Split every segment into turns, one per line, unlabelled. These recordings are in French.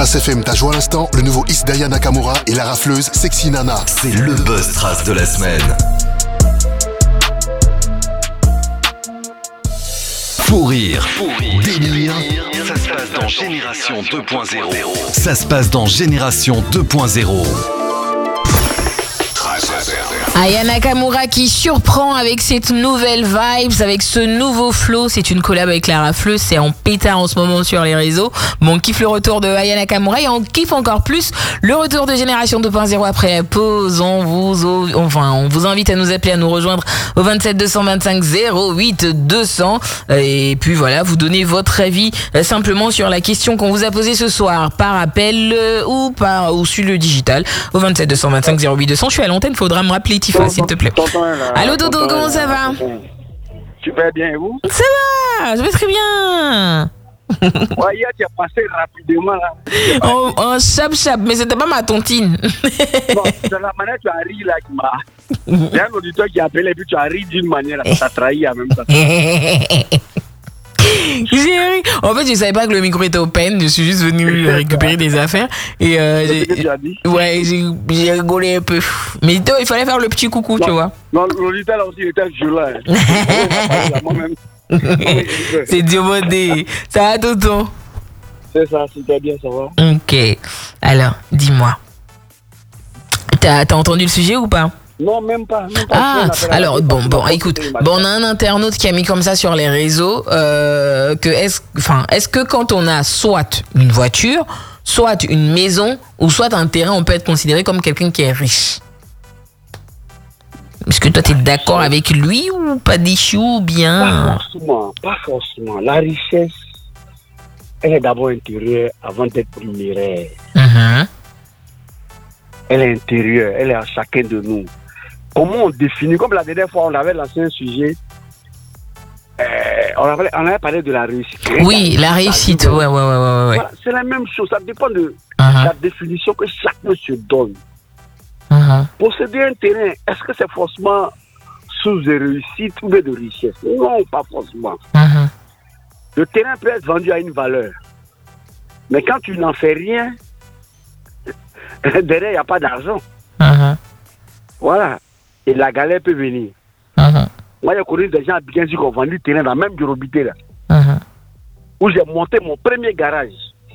Boss FM t'a joué à l'instant le nouveau Isdaya Nakamura et la rafleuse Sexy Nana.
C'est le buzz trace de la semaine. Pour rire, délire, ça se passe dans Génération 2.0. Ça se passe dans Génération 2.0.
Aya Nakamura qui surprend avec cette nouvelle vibes, avec ce nouveau flow. C'est une collab avec la rafleuse, c'est en pétard en ce moment sur les réseaux. Bon, on kiffe le retour de Aya Nakamura et on kiffe encore plus le retour de Génération 2.0 après la pause. On vous invite à nous appeler, à nous rejoindre au 27 225 08 200 et puis voilà, vous donnez votre avis simplement sur la question qu'on vous a posée ce soir par appel ou sur le digital au 27 225 08 200. Je suis à l'antenne, faudra me rappeler Tifa s'il te plaît. Allô Dodo, comment ça va?
Super bien, et vous?
Ça va, je vais très bien.
Ouais, hier, tu as passé rapidement là.
En chap, mais c'était pas ma tontine.
Bon, de la manière tu as ri là qui m'a. Il y a un auditeur qui a appelé et puis tu as ri d'une manière, ça t'a trahi en même temps.
J'ai ri. En fait, je savais pas que le micro était open. Je suis juste venu récupérer des affaires. Et j'ai rigolé un peu. Mais il fallait faire le petit coucou, tu vois.
Non, l'auditeur là aussi, il était violent. Moi-même.
C'est Diomodé. Ça va, tonton?
C'est ça, super bien, ça va.
Ok. Alors, dis-moi. T'as entendu le sujet ou pas?
Non, même pas.
Ah, alors écoute, on a un internaute qui a mis comme ça sur les réseaux est-ce que quand on a soit une voiture, soit une maison ou soit un terrain, on peut être considéré comme quelqu'un qui est riche? Est-ce que toi t'es d'accord avec lui ou pas d'issue ou bien?
Pas forcément. La richesse, elle est d'abord intérieure avant d'être primaire. Elle est intérieure, elle est à chacun de nous. Comment on définit, comme la dernière fois on avait lancé un sujet, on avait parlé de la réussite.
Oui, la réussite, ouais.
Voilà, c'est la même chose, ça dépend de la définition que chacun se donne. Posséder un terrain, est-ce que c'est forcément source de réussite ou de richesse? Non, pas forcément. Le terrain peut être vendu à une valeur, mais quand tu n'en fais rien, derrière il n'y a pas d'argent. Voilà. Et la galère peut venir. Moi, j'ai connu des gens à Bigenzou qui ont vendu le terrain dans la même Yorobité là. Où j'ai monté mon premier garage.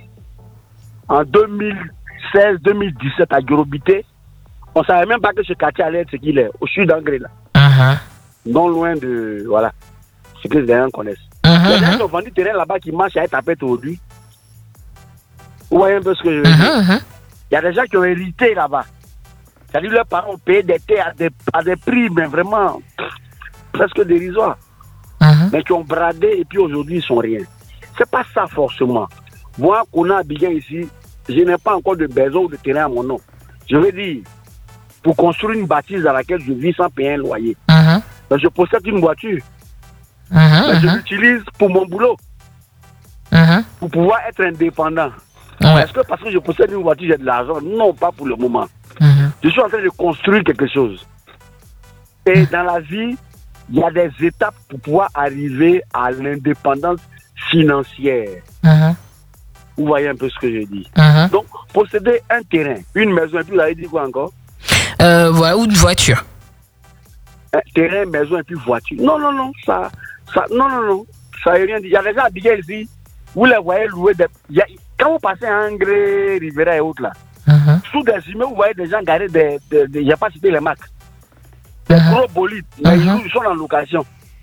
En 2016-2017 à Yorobité. On ne savait même pas que ce quartier allait être ce qu'il est. Au sud d'Angré là. Non loin de. Voilà. Ce que les gens connaissent. Il y a des gens qui ont vendu le terrain là-bas qui marchent à être tapés aujourd'hui. Vous voyez un peu ce que je veux dire? Il y a des gens qui ont hérité là-bas. C'est-à-dire leurs parents ont payé des terres à des prix, mais vraiment presque dérisoires. Mais qui ont bradé et puis aujourd'hui ils sont rien. C'est pas ça forcément. Moi, qu'on a à Abidjan ici, je n'ai pas encore de maison ou de terrain à mon nom. Je veux dire, pour construire une bâtisse dans laquelle je vis sans payer un loyer. Ben, je possède une voiture. Ben, je l'utilise pour mon boulot. Pour pouvoir être indépendant. Est-ce que parce que je possède une voiture, j'ai de l'argent? Non, pas pour le moment. Je suis en train de construire quelque chose. Et dans la vie, il y a des étapes pour pouvoir arriver à l'indépendance financière. Vous voyez un peu ce que je dis. Donc, posséder un terrain, une maison, et puis vous avez dit quoi encore?
Voilà, ou une voiture.
Un terrain, maison, et puis voiture. Non, ça veut rien dire. Il y a des gens habillés ici, vous les voyez louer des... Quand vous passez à Angré, Rivera et autres là, sous des immeubles, vous voyez des gens garder il n'y a pas cité les marques. Des gros bolides, mais ils sont en location.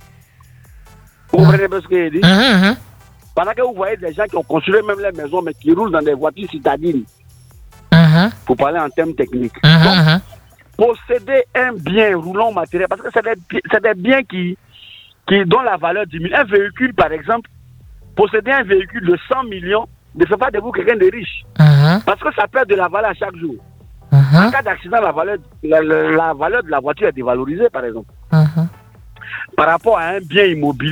Vous comprenez pas ce que je dis? Pendant que vous voyez des gens qui ont construit même les maisons, mais qui roulent dans des voitures citadines. Pour parler en termes techniques. Donc, posséder un bien roulant matériel, parce que c'est des biens qui dont la valeur diminue. Un véhicule, par exemple, posséder un véhicule de 100 millions ne fait pas de vous quelqu'un de riche. Parce que ça perd de la valeur chaque jour. En cas d'accident, la valeur de la voiture est dévalorisée, par exemple. Par rapport à un bien immobilier.